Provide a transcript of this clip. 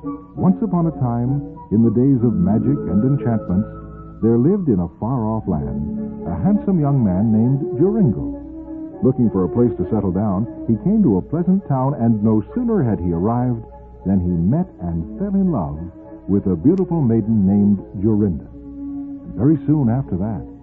Once upon a time, in the days of magic and enchantments, there lived in a far-off land a handsome young man named Joringel. Looking for a place to settle down, he came to a pleasant town, and no sooner had he arrived than he met and fell in love with a beautiful maiden named Jorinda. And very soon after that,